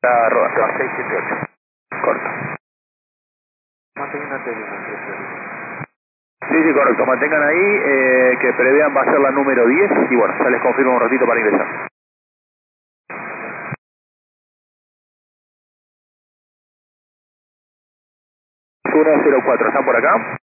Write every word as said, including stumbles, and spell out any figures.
Arroba seis siete ocho. Corto. Mantengan la tele. Sí, sí, correcto. Mantengan ahí, eh, que prevean va a ser la número diez y bueno, ya les confirmo un ratito para ingresar. uno cero cuatro, ¿están por acá?